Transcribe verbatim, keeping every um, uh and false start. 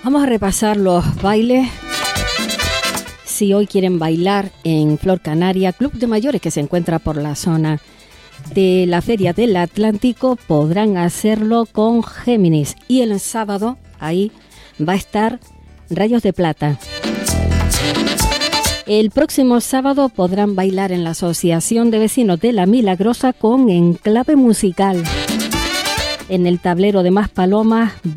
Vamos a repasar los bailes. Si hoy quieren bailar en Flor Canaria, Club de Mayores, que se encuentra por la zona de la Feria del Atlántico, podrán hacerlo con Géminis. Y el sábado ahí va a estar Rayos de Plata. El próximo sábado podrán bailar en la Asociación de Vecinos de La Milagrosa con Enclave Musical. En el tablero de Maspalomas